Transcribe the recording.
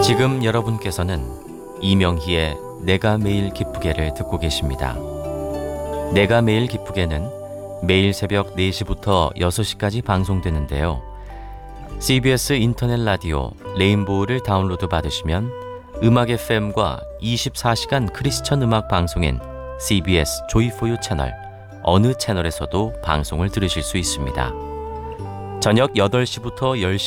지금 여러분께서는 이명희의 내가 매일 기쁘게를 듣고 계십니다. 내가 매일 기쁘게는 매일 새벽 4시부터 6시까지 방송되는데요. CBS 인터넷 라디오 레인보우를 다운로드 받으시면 음악 FM과 24시간 크리스천 음악 방송인 CBS 조이포유 채널 어느 채널에서도 방송을 들으실 수 있습니다. 저녁 8시부터 10시